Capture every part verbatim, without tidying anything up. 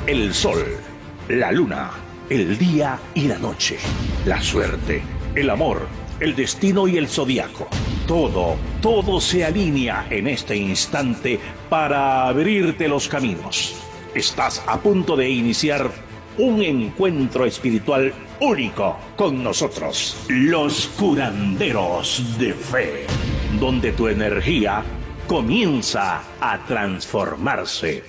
El sol, la luna, el día y la noche, la suerte, el amor, el destino y el zodiaco. Todo, todo se alinea en este instante para abrirte los caminos. Estás a punto de iniciar un encuentro espiritual único con nosotros, los curanderos de fe, donde tu energía comienza a transformarse.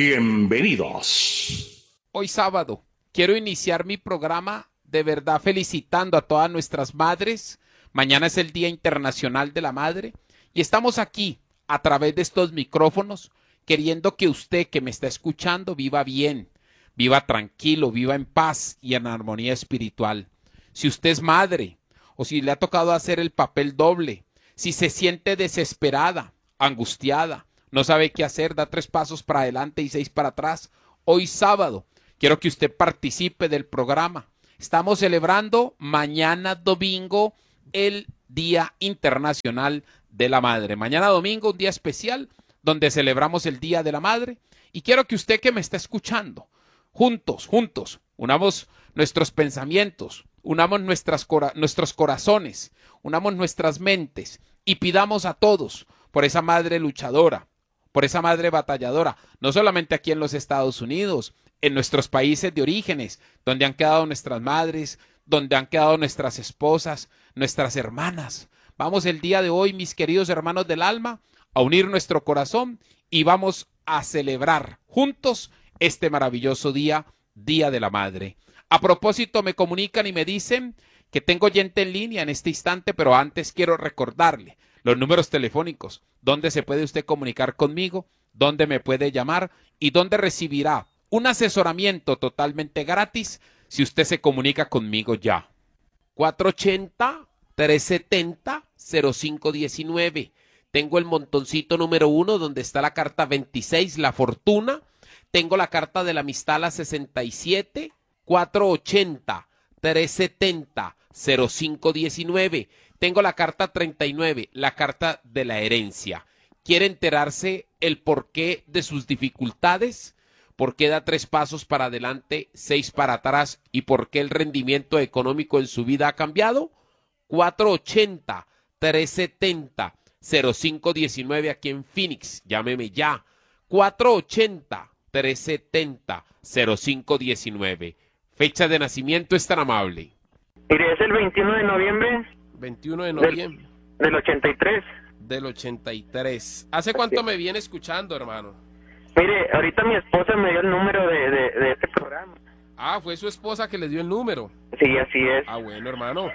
Bienvenidos. Hoy sábado quiero iniciar mi programa de verdad felicitando a todas nuestras madres. Mañana es el Día Internacional de la Madre y estamos aquí a través de estos micrófonos queriendo que usted que me está escuchando viva bien, viva tranquilo, viva en paz y en armonía espiritual. Si usted es madre o si le ha tocado hacer el papel doble, si se siente desesperada, angustiada, no sabe qué hacer, da tres pasos para adelante y seis para atrás, hoy sábado quiero que usted participe del programa. Estamos celebrando mañana domingo el Día Internacional de la Madre. Mañana domingo un día especial donde celebramos el Día de la Madre y quiero que usted que me está escuchando, juntos, juntos, unamos nuestros pensamientos, unamos nuestras cora- nuestros corazones, unamos nuestras mentes y pidamos a todos por esa madre luchadora, por esa madre batalladora, no solamente aquí en los Estados Unidos, en nuestros países de orígenes, donde han quedado nuestras madres, donde han quedado nuestras esposas, nuestras hermanas. Vamos el día de hoy, mis queridos hermanos del alma, a unir nuestro corazón y vamos a celebrar juntos este maravilloso día, Día de la Madre. A propósito, me comunican y me dicen que tengo oyente en línea en este instante, pero antes quiero recordarle los números telefónicos, donde se puede usted comunicar conmigo, donde me puede llamar y donde recibirá un asesoramiento totalmente gratis si usted se comunica conmigo ya. cuatro ochenta, tres setenta, cero cinco diecinueve. Tengo el montoncito número uno donde está la carta veintiséis, la fortuna. Tengo la carta de la amistad, la sesenta y siete, cuatro ochenta, tres setenta, cero cinco diecinueve. Tengo la carta treinta y nueve, la carta de la herencia. ¿Quiere enterarse el porqué de sus dificultades? ¿Por qué da tres pasos para adelante, seis para atrás? ¿Y por qué el rendimiento económico en su vida ha cambiado? cuatro ochenta, tres setenta, cero cinco diecinueve aquí en Phoenix. Llámeme ya. cuatro ochenta, tres setenta, cero cinco diecinueve. Fecha de nacimiento es tan amable. Mire, es el veintiuno de noviembre. veintiuno de noviembre. Del, del ochenta y tres. Del ochenta y tres. ¿Hace cuánto me viene escuchando, hermano? Mire, ahorita mi esposa me dio el número de, de, de este programa. Ah, fue su esposa que le dio el número. Sí, así es. Ah, bueno, hermano.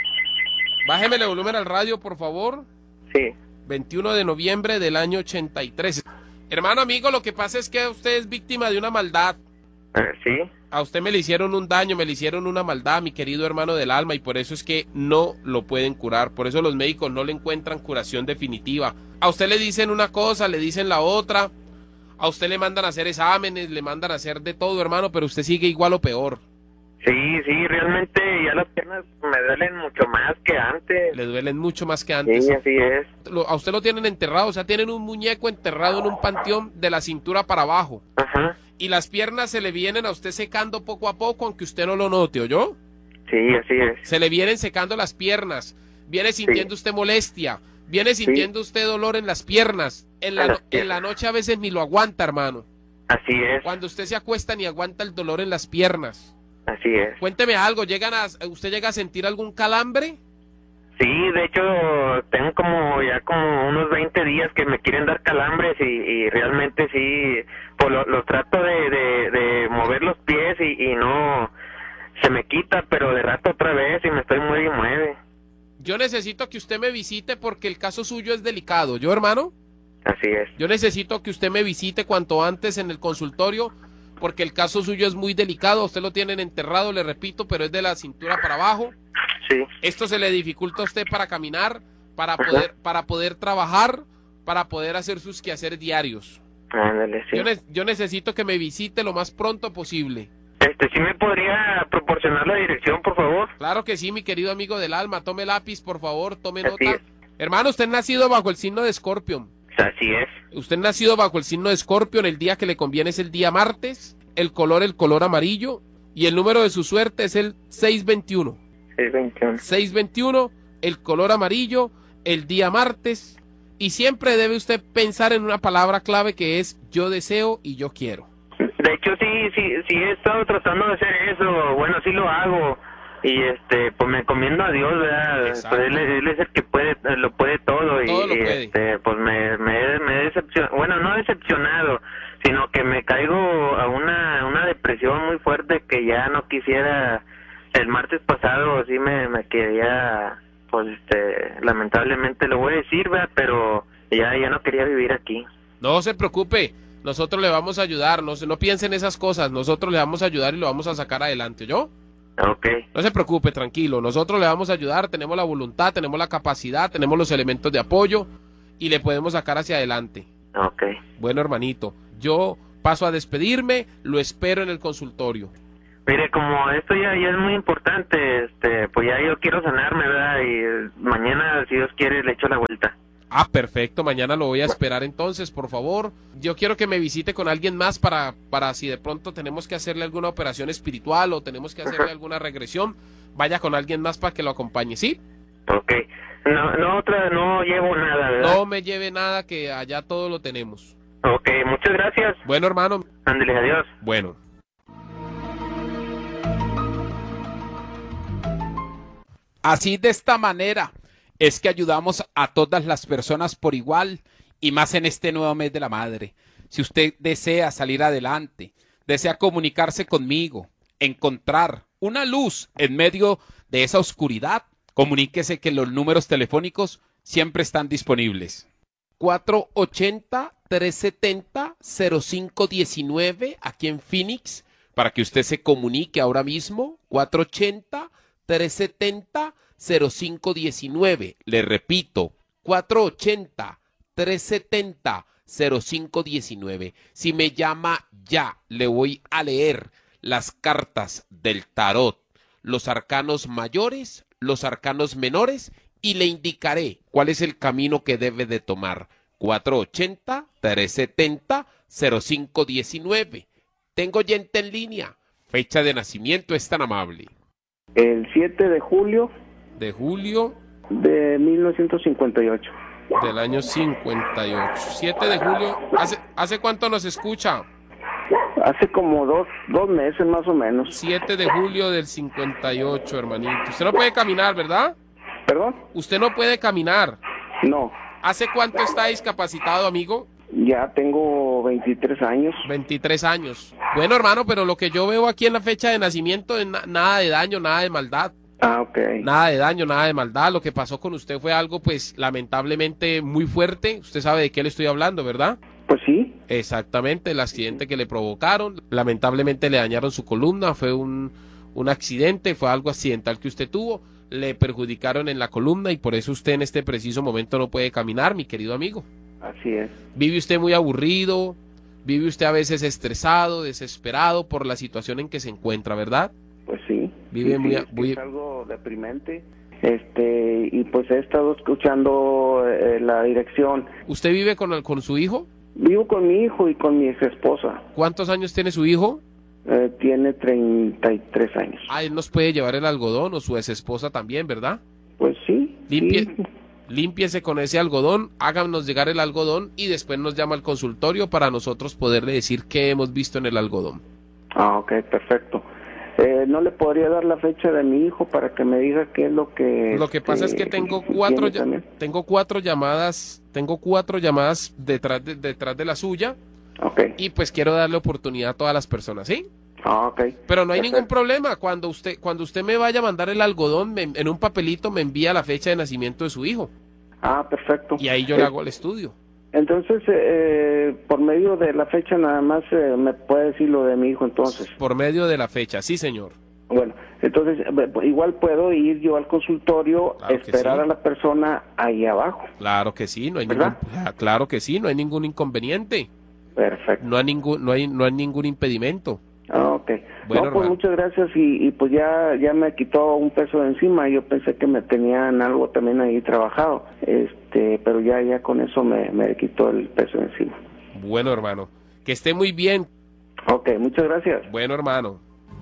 Bájeme el volumen al radio, por favor. Sí. veintiuno de noviembre del año ochenta y tres. Hermano, amigo, lo que pasa es que usted es víctima de una maldad. Eh, sí. A usted me le hicieron un daño, me le hicieron una maldad, mi querido hermano del alma, y por eso es que no lo pueden curar. Por eso los médicos no le encuentran curación definitiva. A usted le dicen una cosa, le dicen la otra. A usted le mandan a hacer exámenes, le mandan a hacer de todo, hermano, pero usted sigue igual o peor. Sí, sí, realmente ya las piernas me duelen mucho más que antes. Le duelen mucho más que antes. Sí, así es. Lo, a usted lo tienen enterrado, o sea, tienen un muñeco enterrado en un panteón de la cintura para abajo. Ajá. Y las piernas se le vienen a usted secando poco a poco, aunque usted no lo note, ¿oyó? Sí, así es. Se le vienen secando las piernas, viene sintiendo sí. usted molestia, viene sintiendo sí. usted dolor en las piernas. En la, no, en la noche a veces ni lo aguanta, hermano. Así es. Cuando usted se acuesta ni aguanta el dolor en las piernas. Así es. Cuénteme algo, ¿llegan a, ¿usted llega a sentir algún calambre? Sí, de hecho, tengo como ya como unos veinte días que me quieren dar calambres y, y realmente sí, pues lo, lo trato de, de, de mover los pies y, y no, se me quita, pero de rato otra vez y me estoy mueve y mueve. Yo necesito que usted me visite porque el caso suyo es delicado, ¿yo, hermano? Así es. Yo necesito que usted me visite cuanto antes en el consultorio porque el caso suyo es muy delicado, usted lo tienen enterrado, le repito, pero es de la cintura para abajo. Sí. Esto se le dificulta a usted para caminar, para poder, Ajá. para poder trabajar, para poder hacer sus quehaceres diarios. Ándale, sí. Yo, ne yo necesito que me visite lo más pronto posible. Este, ¿sí me podría proporcionar la dirección, por favor? Claro que sí, mi querido amigo del alma. Tome lápiz, por favor, tome Así nota. Es. Hermano, usted nacido bajo el signo de Escorpio. Así es. Usted nacido bajo el signo de Escorpio, el día que le conviene es el día martes. el color, el color amarillo, y el número de su suerte es el seiscientos veintiuno. seiscientos veintiuno. seiscientos veintiuno, el color amarillo, el día martes, y siempre debe usted pensar en una palabra clave que es yo deseo y yo quiero. De hecho, sí, sí, sí he estado tratando de hacer eso, bueno, sí lo hago, y este, pues me encomiendo a Dios, ¿verdad? Exacto. Pues él, él es el que puede, lo puede todo, y, Todo lo y, puede. este, pues me, me, me he decepcionado, bueno, no decepcionado, sino que me caigo a una, una depresión muy fuerte que ya no quisiera. El martes pasado sí me, me quería, pues este, lamentablemente lo voy a decir, ¿verdad? Pero ya, ya no quería vivir aquí. No se preocupe, nosotros le vamos a ayudar, no, se- no piense en esas cosas, nosotros le vamos a ayudar y lo vamos a sacar adelante, ¿yo? Ok, No se preocupe, tranquilo, nosotros le vamos a ayudar, tenemos la voluntad, tenemos la capacidad, tenemos los elementos de apoyo y le podemos sacar hacia adelante. ok. Bueno, hermanito, yo paso a despedirme, lo espero en el consultorio. Mire, como esto ya, ya es muy importante, este, pues ya yo quiero sanarme, ¿verdad? Y eh, mañana, si Dios quiere, le echo la vuelta. Ah, perfecto, mañana lo voy a esperar entonces, por favor. Yo quiero que me visite con alguien más para, para si de pronto tenemos que hacerle alguna operación espiritual o tenemos que hacerle alguna regresión, vaya con alguien más para que lo acompañe, ¿sí? Ok. No, no, otra, no llevo nada, ¿verdad? No me lleve nada, que allá todo lo tenemos. Ok, muchas gracias. Bueno, hermano. Ándale, adiós. Bueno. Así, de esta manera es que ayudamos a todas las personas por igual, y más en este nuevo mes de la madre. Si usted desea salir adelante, desea comunicarse conmigo, encontrar una luz en medio de esa oscuridad, comuníquese, que los números telefónicos siempre están disponibles. cuatro ochenta, trescientos setenta, cero cinco diecinueve aquí en Phoenix, Para que usted se comunique ahora mismo, cuatro ochenta, trescientos setenta, cero cinco diecinueve. le repito, cuatro ochenta, trescientos setenta, cero cinco diecinueve. si me llama ya, le voy a leer las cartas del tarot, Los arcanos mayores, los arcanos menores, y le indicaré cuál es el camino que debe de tomar. cuatro ochenta, trescientos setenta, cero cinco diecinueve. Tengo gente en línea. fecha de nacimiento es tan amable. El siete de julio De julio de mil novecientos cincuenta y ocho. del año cincuenta y ocho. siete de julio. ¿Hace, hace cuánto nos escucha? Hace como dos, dos meses más o menos. siete de julio del cincuenta y ocho, hermanito. Usted no puede caminar, ¿verdad? ¿Perdón? Usted no puede caminar. No, ¿Hace cuánto está discapacitado, amigo? ya tengo veintitrés años. veintitrés años. Bueno, hermano, pero lo que yo veo aquí en la fecha de nacimiento es na- nada de daño, nada de maldad. Ah, ok. Nada de daño, nada de maldad. Lo que pasó con usted fue algo, pues, lamentablemente muy fuerte. Usted sabe de qué le estoy hablando, ¿verdad? Pues sí. Exactamente, el accidente que le provocaron. Lamentablemente le dañaron su columna. Fue un, un accidente, fue algo accidental que usted tuvo. Le perjudicaron en la columna y por eso usted en este preciso momento no puede caminar, mi querido amigo. Así es. Vive usted muy aburrido, vive usted a veces estresado, desesperado por la situación en que se encuentra, ¿verdad? Pues sí. Vive Sí, muy sí, a- es que muy- es algo deprimente. Este, y pues he estado escuchando eh, la dirección. ¿Usted vive con, el- con su hijo? Vivo con mi hijo y con mi ex esposa. ¿Cuántos años tiene su hijo? Eh, tiene treinta y tres años. Ah, él nos puede llevar el algodón, o su ex esposa también, ¿verdad? Pues sí. Limpie, sí. límpiese con ese algodón, háganos llegar el algodón y después nos llama al consultorio para nosotros poderle decir qué hemos visto en el algodón. Ah, ok, perfecto. Eh, ¿No le podría dar la fecha de mi hijo para que me diga qué es lo que... Lo que pasa es que este, tengo cuatro, tiene ll- también? tengo cuatro llamadas, tengo cuatro llamadas detrás de, detrás de la suya Ok. y pues quiero darle oportunidad a todas las personas, ¿sí? Ah, ok. Pero no hay ningún Perfecto. problema. Cuando usted, cuando usted me vaya a mandar el algodón, me- en un papelito me envía la fecha de nacimiento de su hijo Ah, perfecto. y ahí yo le Eh, hago el estudio. Entonces, eh, por medio de la fecha nada más eh, me puede decir lo de mi hijo entonces. Por medio de la fecha, sí, señor. Bueno, entonces eh, igual puedo ir yo al consultorio, Claro que esperar sí. a la persona ahí abajo. Claro que sí, no hay ¿Verdad? ningún, ah, claro que sí, no hay ningún inconveniente, Perfecto. no hay ningún, no hay, no hay ningún impedimento. Ah, ok. Bueno, no, pues hermano. muchas gracias y, y pues ya ya me quitó un peso de encima. Yo pensé que me tenían algo también ahí trabajado, este, pero ya ya con eso me, me quitó el peso de encima. Bueno, hermano, que esté muy bien. Ok, muchas gracias. Bueno, hermano.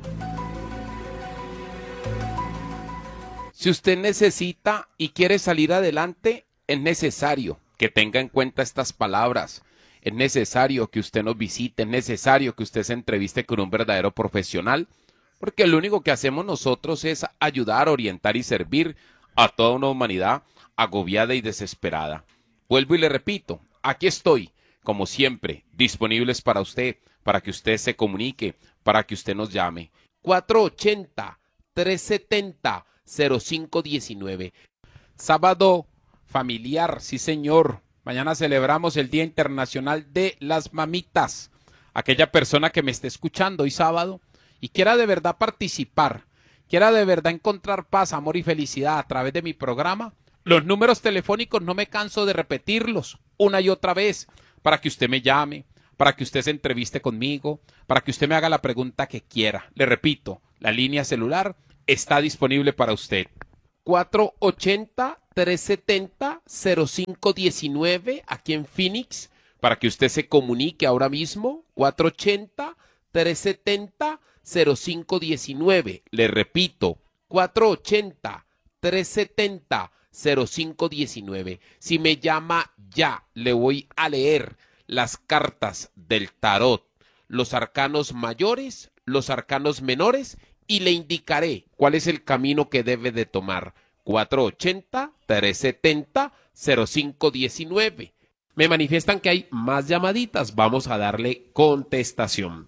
Si usted necesita y quiere salir adelante, es necesario que tenga en cuenta estas palabras. Es necesario que usted nos visite, es necesario que usted se entreviste con un verdadero profesional, porque lo único que hacemos nosotros es ayudar, orientar y servir a toda una humanidad agobiada y desesperada. Vuelvo y le repito, aquí estoy, como siempre, disponibles para usted, para que usted se comunique, para que usted nos llame. cuatro ochenta, trescientos setenta, cero cinco diecinueve. Sábado familiar, sí señor. Mañana celebramos el Día Internacional de las Mamitas. Aquella persona que me esté escuchando hoy sábado y quiera de verdad participar, quiera de verdad encontrar paz, amor y felicidad a través de mi programa, los números telefónicos no me canso de repetirlos una y otra vez para que usted me llame, para que usted se entreviste conmigo, para que usted me haga la pregunta que quiera. Le repito, la línea celular está disponible para usted. cuatro ochenta, trescientos setenta, cero cinco diecinueve aquí en Phoenix, para que usted se comunique ahora mismo. cuatro ochenta, trescientos setenta, cero cinco diecinueve. Le repito, cuatro ochenta, trescientos setenta, cero cinco diecinueve. Si me llama ya, le voy a leer las cartas del tarot, los arcanos mayores, los arcanos menores, y le indicaré cuál es el camino que debe de tomar. cuatro ochenta, trescientos setenta, cero cinco diecinueve. Me manifiestan que hay más llamaditas. Vamos a darle contestación.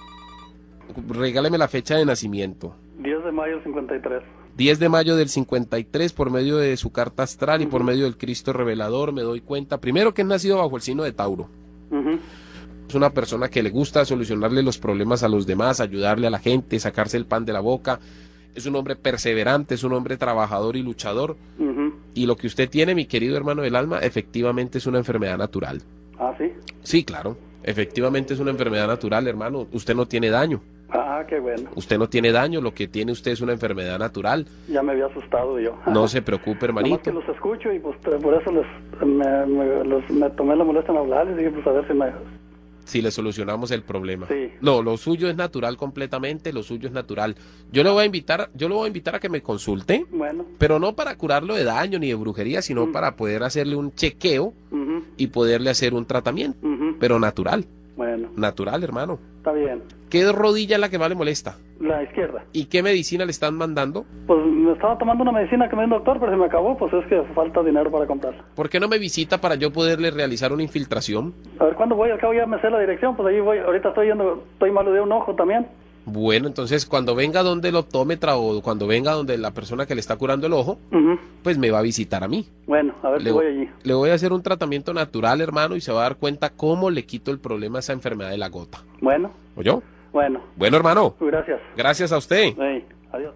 Regáleme la fecha de nacimiento. diez de mayo del cincuenta y tres. diez de mayo del cincuenta y tres, por medio de su carta astral y por medio del Cristo revelador, me doy cuenta, primero, que es nacido bajo el signo de Tauro. Uh-huh. Es una persona que le gusta solucionarle los problemas a los demás, ayudarle a la gente, sacarse el pan de la boca. Es un hombre perseverante, es un hombre trabajador y luchador. Uh-huh. Y lo que usted tiene, mi querido hermano del alma, efectivamente es una enfermedad natural. Ah, ¿sí? Sí, claro. Efectivamente es una enfermedad natural, hermano. Usted no tiene daño. Ah, qué bueno. Usted no tiene daño, lo que tiene usted es una enfermedad natural. Ya me había asustado yo. No se preocupe, hermanito. Nomás que los escucho y pues por eso les, me, me, los, me tomé la molestia en hablarles y dije, pues a ver si me... Si le solucionamos el problema. Sí. No, lo suyo es natural completamente, lo suyo es natural. Yo le voy a invitar, yo le voy a invitar a que me consulte, Bueno. pero no para curarlo de daño ni de brujería, sino Uh-huh. para poder hacerle un chequeo Uh-huh. y poderle hacer un tratamiento, Uh-huh. pero natural, Bueno, natural, hermano. está bien. ¿Qué rodilla es la que más le molesta? La izquierda. ¿Y qué medicina le están mandando? Pues me estaba tomando una medicina que me dio un doctor, pero se me acabó, pues es que falta dinero para comprarla. ¿Por qué no me visita para yo poderle realizar una infiltración? A ver, ¿cuándo voy? Al cabo ya me sé la dirección, pues ahí voy. Ahorita estoy yendo, estoy malo de un ojo también. Bueno, entonces cuando venga donde el optómetra o cuando venga donde la persona que le está curando el ojo, Uh-huh. pues me va a visitar a mí. Bueno, a ver Le, si voy allí. le voy a hacer un tratamiento natural, hermano, y se va a dar cuenta cómo le quito el problema a esa enfermedad de la gota. Bueno, ¿Oyó? bueno. Bueno, hermano, Gracias. gracias a usted. Hey, adiós.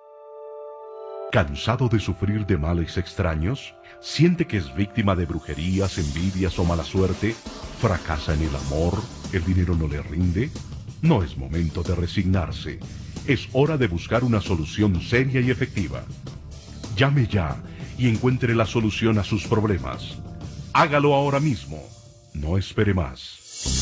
¿Cansado de sufrir de males extraños? ¿Siente que es víctima de brujerías, envidias o mala suerte? ¿Fracasa en el amor? ¿El dinero no le rinde? No es momento de resignarse. Es hora de buscar una solución seria y efectiva. Llame ya y encuentre la solución a sus problemas. Hágalo ahora mismo. No espere más.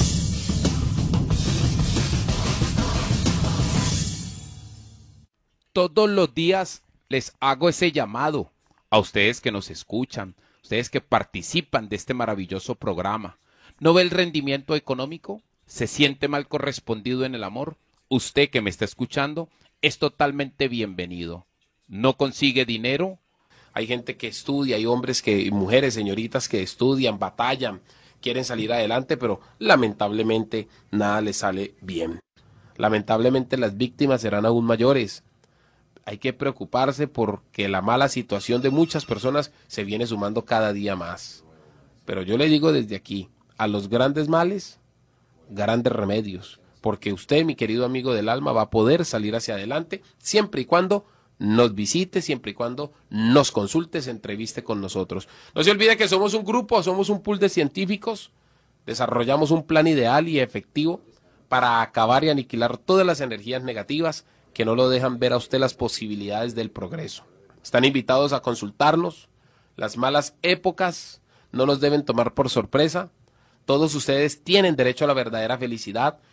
Todos los días les hago ese llamado a ustedes que nos escuchan, ustedes que participan de este maravilloso programa. ¿No ve el rendimiento económico? ¿Se siente mal correspondido en el amor? Usted que me está escuchando es totalmente bienvenido. ¿No consigue dinero? Hay gente que estudia, hay hombres que, y mujeres, señoritas que estudian, batallan, quieren salir adelante, pero lamentablemente nada les sale bien. Lamentablemente las víctimas serán aún mayores. Hay que preocuparse porque la mala situación de muchas personas se viene sumando cada día más. Pero yo le digo desde aquí, a los grandes males, grandes remedios, porque usted, mi querido amigo del alma, va a poder salir hacia adelante siempre y cuando nos visite, siempre y cuando nos consulte, se entreviste con nosotros. No se olvide que somos un grupo, somos un pool de científicos, desarrollamos un plan ideal y efectivo para acabar y aniquilar todas las energías negativas que no lo dejan ver a usted las posibilidades del progreso. Están invitados a consultarnos. Las malas épocas no nos deben tomar por sorpresa. Todos ustedes tienen derecho a la verdadera felicidad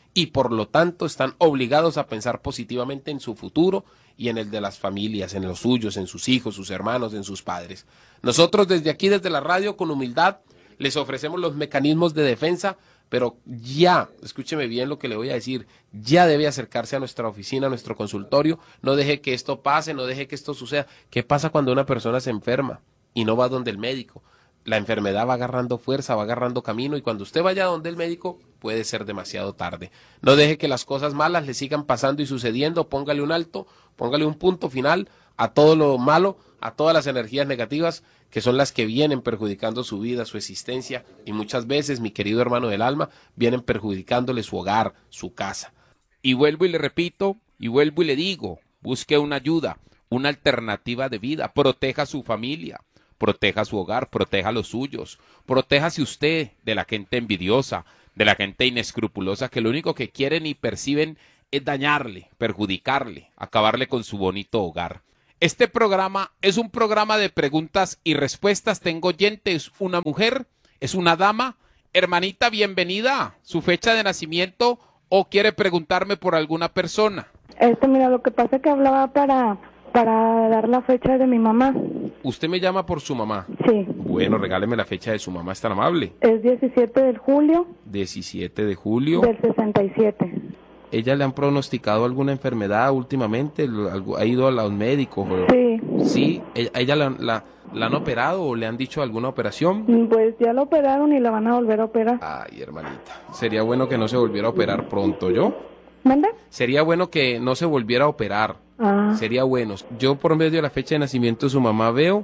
y por lo tanto están obligados a pensar positivamente en su futuro y en el de las familias, en los suyos, en sus hijos, sus hermanos, en sus padres. Nosotros desde aquí, desde la radio, con humildad, les ofrecemos los mecanismos de defensa, pero ya, escúcheme bien lo que le voy a decir, ya debe acercarse a nuestra oficina, a nuestro consultorio, no deje que esto pase, no deje que esto suceda. ¿Qué pasa cuando una persona se enferma y no va donde el médico? La enfermedad va agarrando fuerza, va agarrando camino y cuando usted vaya donde el médico puede ser demasiado tarde. No deje que las cosas malas le sigan pasando y sucediendo, póngale un alto, póngale un punto final a todo lo malo, a todas las energías negativas que son las que vienen perjudicando su vida, su existencia y muchas veces, mi querido hermano del alma, vienen perjudicándole su hogar, su casa. Y vuelvo y le repito, y vuelvo y le digo, busque una ayuda, una alternativa de vida, proteja a su familia, proteja su hogar, proteja a los suyos, protéjase usted de la gente envidiosa, de la gente inescrupulosa que lo único que quieren y perciben es dañarle, perjudicarle, acabarle con su bonito hogar. Este programa es un programa de preguntas y respuestas. Tengo oyentes, una mujer, es una dama. Hermanita, bienvenida. ¿Su fecha de nacimiento o quiere preguntarme por alguna persona? Este, mira, lo que pasa es que hablaba para, para dar la fecha de mi mamá. ¿Usted me llama por su mamá? Sí. Bueno, regáleme la fecha de su mamá, es tan amable. Es diecisiete de julio. diecisiete de julio. Del sesenta y siete. ¿Ella le han pronosticado alguna enfermedad últimamente? ¿Ha ido a los médicos? Sí. ¿Sí? ¿A ella la, la, la han operado o le han dicho alguna operación? Pues ya la operaron y la van a volver a operar. Ay, hermanita, sería bueno que no se volviera a operar pronto, ¿yo? ¿Manda? Sería bueno que no se volviera a operar. Ah. Sería bueno. Yo por medio de la fecha de nacimiento de su mamá veo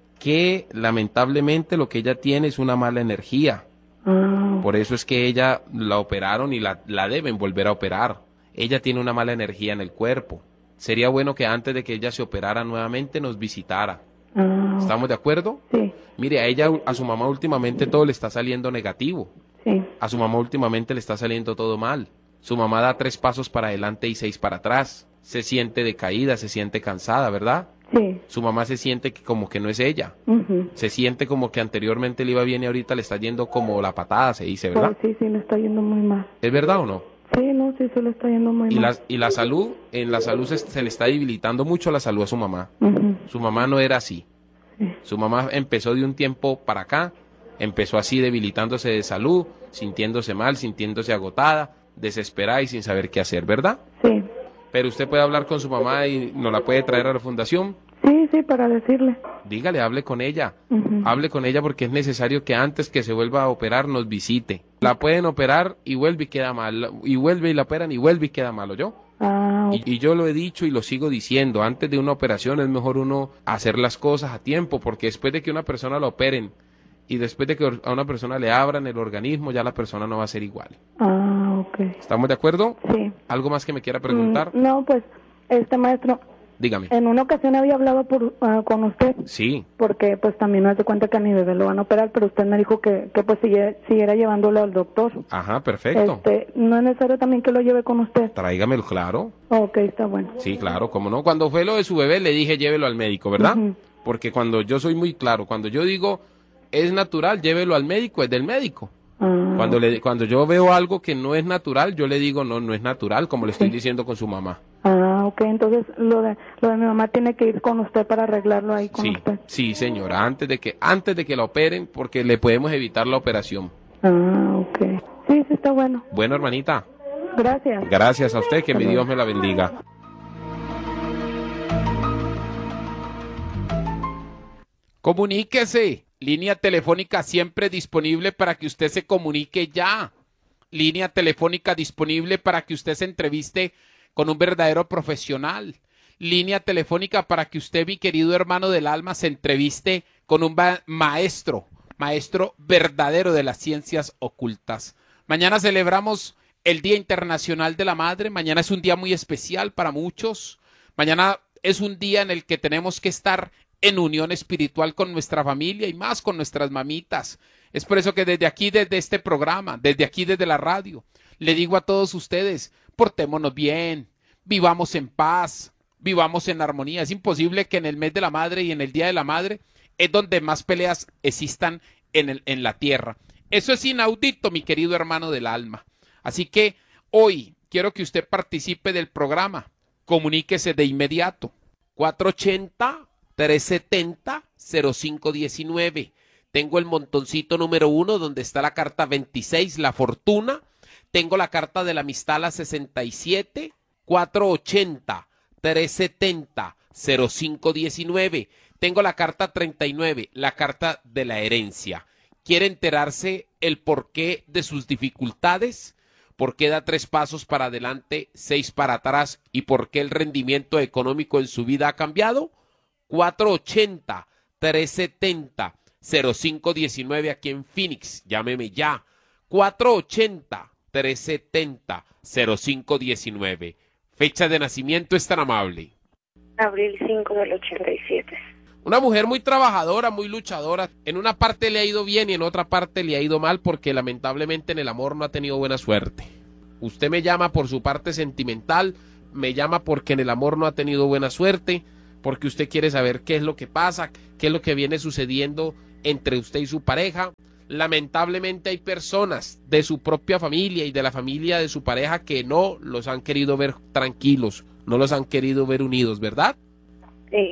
que lamentablemente lo que ella tiene es una mala energía. Ah. Por eso es que ella la operaron y la, la deben volver a operar. Ella tiene una mala energía en el cuerpo. Sería bueno que antes de que ella se operara nuevamente nos visitara. Ah. ¿Estamos de acuerdo? Sí. Mire, a ella, a su mamá últimamente todo le está saliendo negativo. Sí. A su mamá últimamente le está saliendo todo mal. Su mamá da tres pasos para adelante y seis para atrás. Se siente decaída, se siente cansada, ¿verdad? Sí. Su mamá se siente que como que no es ella. Uh-huh. Se siente como que anteriormente le iba bien y ahorita le está yendo como la patada, se dice, ¿verdad? Pues sí, sí, le está yendo muy mal. ¿Es verdad o no? Sí, no, sí, se le está yendo muy Y mal. la, y la salud, en la salud se, se le está debilitando mucho la salud a su mamá. Uh-huh. Su mamá no era así. Sí. Su mamá empezó de un tiempo para acá, empezó así debilitándose de salud, sintiéndose mal, sintiéndose agotada, desesperada y sin saber qué hacer, ¿verdad? Sí. Pero usted puede hablar con su mamá y nos la puede traer a la fundación. Sí, sí, para decirle. Dígale, hable con ella. Uh-huh. Hable con ella porque es necesario que antes que se vuelva a operar nos visite. La pueden operar y vuelve y queda mal. Y vuelve y la operan y vuelve y queda malo, ¿yo? Ah, Y, y yo lo he dicho y lo sigo diciendo. Antes de una operación es mejor uno hacer las cosas a tiempo porque después de que una persona la operen y después de que a una persona le abran el organismo ya la persona no va a ser igual. ah, ok. ¿Estamos de acuerdo? Sí. ¿Algo más que me quiera preguntar? Mm, no, pues, este maestro, Dígame. en una ocasión había hablado por, ah, con usted, Sí. porque pues también me hace cuenta que a mi bebé lo van a operar, pero usted me dijo que, que pues siguiera, siguiera llevándolo al doctor. Ajá, perfecto. Este, no es necesario también que lo lleve con usted. Tráigamelo, claro. Ok, está bueno. Sí, claro, como no. Cuando fue lo de su bebé le dije llévelo al médico, ¿verdad? Ujú. Porque cuando yo soy muy claro, cuando yo digo es natural, llévelo al médico, es del médico. Ah, Cuando le, cuando yo veo algo que no es natural, yo le digo no, no es natural, como le estoy Sí. diciendo con su mamá. ah, ok, entonces lo de, lo de mi mamá tiene que ir con usted para arreglarlo ahí con Sí, usted. sí, señora, antes de que antes de que la operen, porque le podemos evitar la operación. Ah, ok. Sí, sí, está bueno. Bueno, hermanita, Gracias. gracias a usted, que mi Dios me la bendiga. Comuníquese. Línea telefónica siempre disponible para que usted se comunique ya. Línea telefónica disponible para que usted se entreviste con un verdadero profesional. Línea telefónica para que usted, mi querido hermano del alma, se entreviste con un maestro, maestro verdadero de las ciencias ocultas. Mañana celebramos el Día Internacional de la Madre. Mañana es un día muy especial para muchos. Mañana es un día en el que tenemos que estar en unión espiritual con nuestra familia y más con nuestras mamitas. Es por eso que desde aquí, desde este programa, desde aquí, desde la radio, le digo a todos ustedes, portémonos bien, vivamos en paz, vivamos en armonía. Es imposible que en el mes de la madre y en el día de la madre es donde más peleas existan en, el, en la tierra. Eso es inaudito, mi querido hermano del alma. Así que Hoy quiero que usted participe del programa. Comuníquese de inmediato. cuatro ocho cero, tres siete cero, cero cinco uno nueve. Tengo el montoncito número uno donde está la carta veintiséis, la fortuna. Tengo la carta de la amistad, la sesenta y siete, cuatro ocho cero, tres siete cero, cero cinco uno nueve. Tengo la carta treinta y nueve, la carta de la herencia. ¿Quiere enterarse el porqué de sus dificultades? ¿Por qué da tres pasos para adelante, seis para atrás? ¿Y por qué el rendimiento económico en su vida ha cambiado? cuatro ocho cero, tres siete cero, cero cinco uno nueve aquí en Phoenix. Llámeme ya. cuatro ocho cero, tres siete cero, cero cinco uno nueve. Fecha de nacimiento es tan amable. Abril cinco del ochenta y siete. Una mujer muy trabajadora, muy luchadora. En una parte le ha ido bien y en otra parte le ha ido mal porque lamentablemente en el amor no ha tenido buena suerte. Usted me llama por su parte sentimental, me llama porque en el amor no ha tenido buena suerte, porque usted quiere saber qué es lo que pasa, qué es lo que viene sucediendo entre usted y su pareja. Lamentablemente hay personas de su propia familia y de la familia de su pareja que no los han querido ver tranquilos, no los han querido ver unidos, ¿verdad? Sí.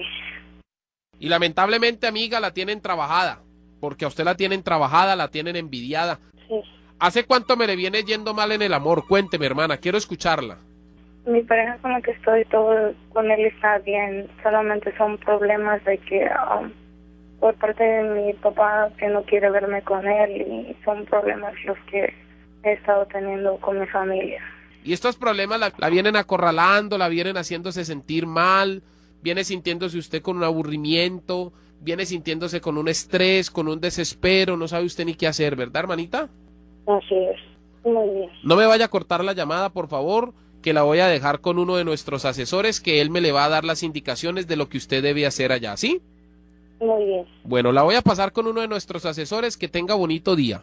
Y lamentablemente, amiga, la tienen trabajada, porque a usted la tienen trabajada, la tienen envidiada. Sí. ¿Hace cuánto me le viene yendo mal en el amor? Cuénteme, hermana, quiero escucharla. Mi pareja con la que estoy, todo con él está bien, solamente son problemas de que um, por parte de mi papá que no quiere verme con él y son problemas los que he estado teniendo con mi familia. Y estos problemas la, la vienen acorralando, la vienen haciéndose sentir mal, viene sintiéndose usted con un aburrimiento, viene sintiéndose con un estrés, con un desespero, no sabe usted ni qué hacer, ¿verdad, hermanita? Así es, muy bien. No me vaya a cortar la llamada, por favor, que la voy a dejar con uno de nuestros asesores, que él me le va a dar las indicaciones de lo que usted debe hacer allá, ¿sí? Muy bien. Bueno, la voy a pasar con uno de nuestros asesores, que tenga bonito día.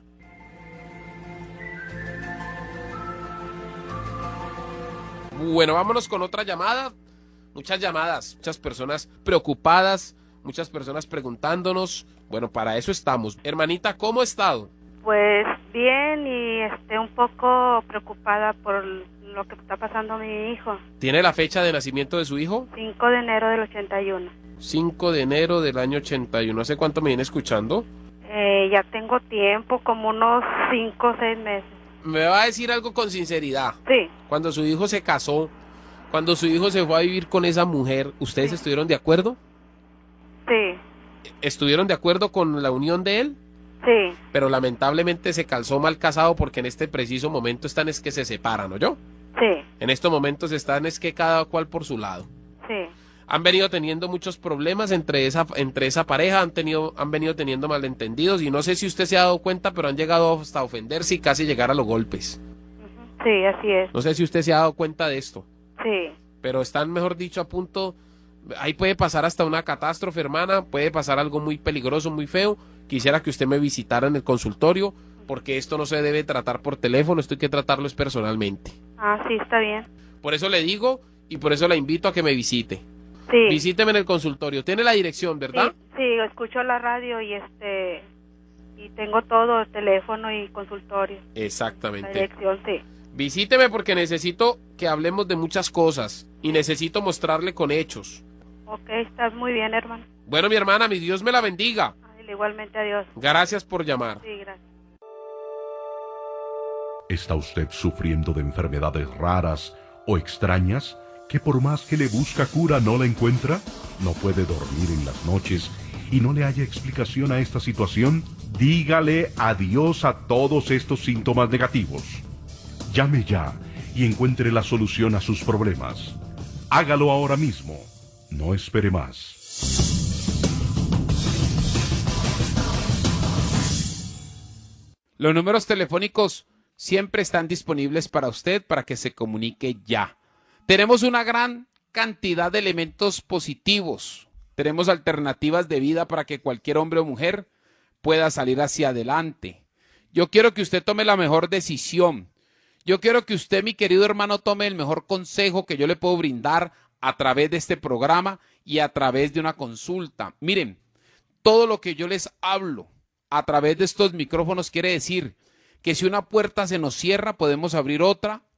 Bueno, vámonos con otra llamada. Muchas llamadas, muchas personas preocupadas, muchas personas preguntándonos. Bueno, para eso estamos. Hermanita, ¿cómo ha estado? Pues bien y este un poco preocupada por lo que está pasando a mi hijo. ¿Tiene la fecha de nacimiento de su hijo? cinco de enero del ochenta y uno. cinco de enero del año ochenta y uno. ¿Hace cuánto me viene escuchando? Eh, ya tengo tiempo, como unos cinco o seis meses. Me va a decir algo con sinceridad. Sí. Cuando su hijo se casó, cuando su hijo se fue a vivir con esa mujer, ¿ustedes sí. estuvieron de acuerdo? Sí. ¿Estuvieron de acuerdo con la unión de él? Sí. Pero lamentablemente se calzó mal casado porque en este preciso momento están es que se separan, ¿no yo? Sí. En estos momentos están es que cada cual por su lado. Sí. Han venido teniendo muchos problemas entre esa entre esa pareja, han tenido han venido teniendo malentendidos y no sé si usted se ha dado cuenta, pero han llegado hasta ofenderse y casi llegar a los golpes. Sí, así es. No sé si usted se ha dado cuenta de esto. Sí. Pero están, mejor dicho, a punto. Ahí puede pasar hasta una catástrofe, hermana, puede pasar algo muy peligroso, muy feo. Quisiera que usted me visitara en el consultorio, porque esto no se debe tratar por teléfono, esto hay que tratarlo es personalmente. Ah, sí, está bien. Por eso le digo y por eso la invito a que me visite. Sí. Visíteme en el consultorio. Tiene la dirección, ¿verdad? Sí, sí, escucho la radio y este y tengo todo, teléfono y consultorio. Exactamente. La dirección, sí. Visíteme porque necesito que hablemos de muchas cosas y necesito mostrarle con hechos. Ok, estás muy bien, hermano. Bueno, mi hermana, mi Dios me la bendiga. Ay, igualmente, adiós. Gracias por llamar. Sí, gracias. ¿Está usted sufriendo de enfermedades raras o extrañas que por más que le busca cura no la encuentra? ¿No puede dormir en las noches y no le haya explicación a esta situación? Dígale adiós a todos estos síntomas negativos. Llame ya y encuentre la solución a sus problemas. Hágalo ahora mismo. No espere más. Los números telefónicos siempre están disponibles para usted para que se comunique ya. Tenemos una gran cantidad de elementos positivos. Tenemos alternativas de vida para que cualquier hombre o mujer pueda salir hacia adelante. Yo quiero que usted tome la mejor decisión. Yo quiero que usted, mi querido hermano, tome el mejor consejo que yo le puedo brindar a través de este programa y a través de una consulta. Miren, todo lo que yo les hablo a través de estos micrófonos quiere decir que si una puerta se nos cierra, podemos abrir otra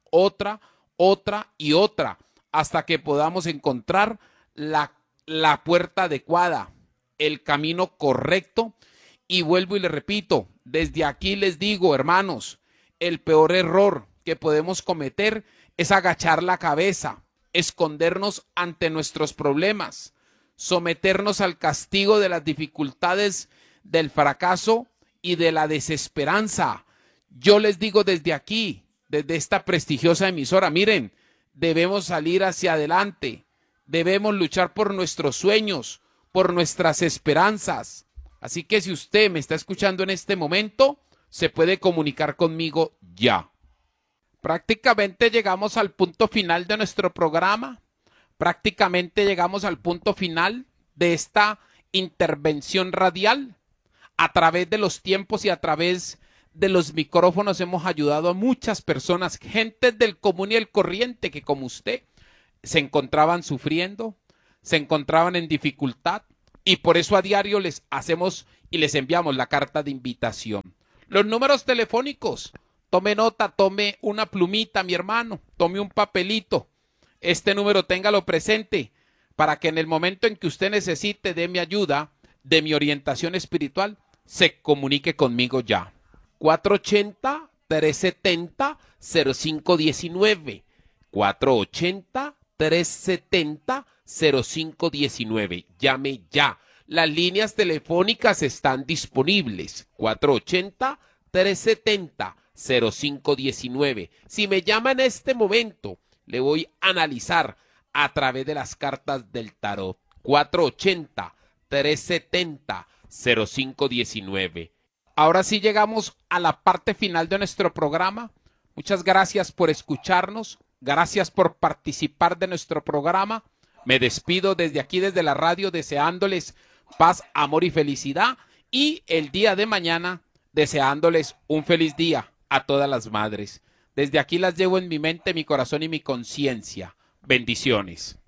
otra, otra y otra, hasta que podamos encontrar la, la puerta adecuada, el camino correcto. Y vuelvo y le repito, desde aquí les digo, hermanos, el peor error que podemos cometer es agachar la cabeza, escondernos ante nuestros problemas, someternos al castigo de las dificultades, del fracaso y de la desesperanza. Yo les digo desde aquí, desde esta prestigiosa emisora, miren, debemos salir hacia adelante, debemos luchar por nuestros sueños, por nuestras esperanzas. Así que si usted me está escuchando en este momento, se puede comunicar conmigo ya. Prácticamente llegamos al punto final de nuestro programa. Prácticamente llegamos al punto final de esta intervención radial. A través de los tiempos y a través de los micrófonos hemos ayudado a muchas personas, gente del común y el corriente que como usted se encontraban sufriendo, se encontraban en dificultad. Y por eso a diario les hacemos y les enviamos la carta de invitación. Los números telefónicos, tome nota, tome una plumita, mi hermano, tome un papelito. Este número téngalo presente para que en el momento en que usted necesite de mi ayuda, de mi orientación espiritual, se comunique conmigo ya. cuatro ochenta, trescientos setenta, cero cinco diecinueve. cuatro ochenta, trescientos setenta, cero cinco diecinueve. Llame ya. Las líneas telefónicas están disponibles. cuatro ochenta, trescientos setenta, cero cinco diecinueve. Si me llama en este momento, le voy a analizar a través de las cartas del tarot. cuatro ochenta, trescientos setenta, cero cinco diecinueve. Ahora sí llegamos a la parte final de nuestro programa. Muchas gracias por escucharnos. Gracias por participar de nuestro programa. Me despido desde aquí, desde la radio, deseándoles paz, amor y felicidad. Y el día de mañana, deseándoles un feliz día a todas las madres. Desde aquí las llevo en mi mente, mi corazón y mi conciencia. Bendiciones.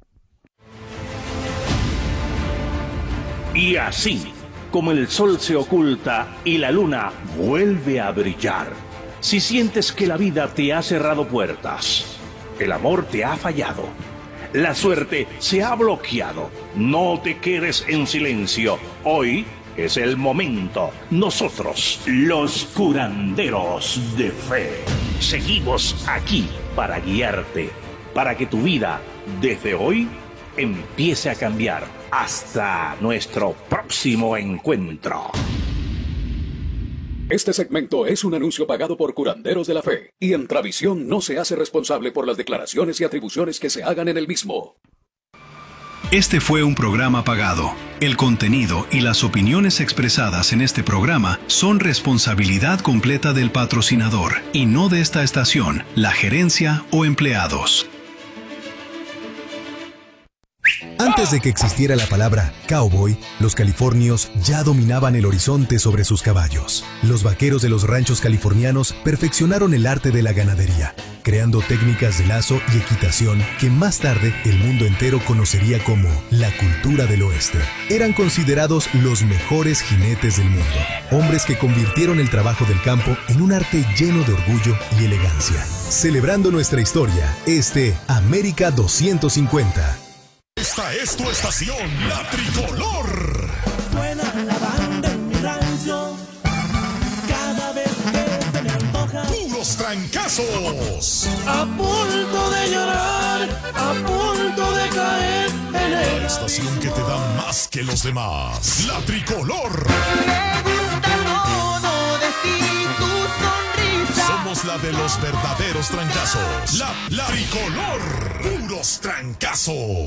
Y así, como el sol se oculta y la luna vuelve a brillar, si sientes que la vida te ha cerrado puertas, el amor te ha fallado, la suerte se ha bloqueado, no te quedes en silencio. Hoy es el momento. Nosotros, los curanderos de fe, seguimos aquí para guiarte, para que tu vida desde hoy empiece a cambiar. Hasta nuestro próximo encuentro. Este segmento es un anuncio pagado por Curanderos de la Fe, y Entravisión no se hace responsable por las declaraciones y atribuciones que se hagan en el mismo. Este fue un programa pagado. El contenido y las opiniones expresadas en este programa son responsabilidad completa del patrocinador, y no de esta estación, la gerencia o empleados. Antes de que existiera la palabra cowboy, los californios ya dominaban el horizonte sobre sus caballos. Los vaqueros de los ranchos californianos perfeccionaron el arte de la ganadería, creando técnicas de lazo y equitación que más tarde el mundo entero conocería como la cultura del oeste. Eran considerados los mejores jinetes del mundo, hombres que convirtieron el trabajo del campo en un arte lleno de orgullo y elegancia. Celebrando nuestra historia, este América doscientos cincuenta. Esta es tu estación, la tricolor. Suena la banda en mi rancho, cada vez que se me antoja. Puros trancazos. A punto de llorar, a punto de caer en el... La estación que te da más que los demás, la tricolor. Me gusta todo de ti, tu sonrisa. Somos la de los verdaderos trancazos, la, la tricolor. Puros trancazos.